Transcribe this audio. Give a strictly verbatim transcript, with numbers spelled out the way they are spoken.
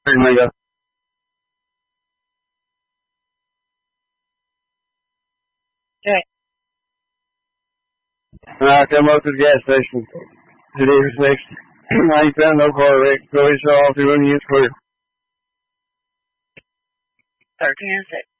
Mango. Okay. And I come up to the gas station. It is next. I ain't found no car wreck, so it's all through Indian Square. Thirteen and six.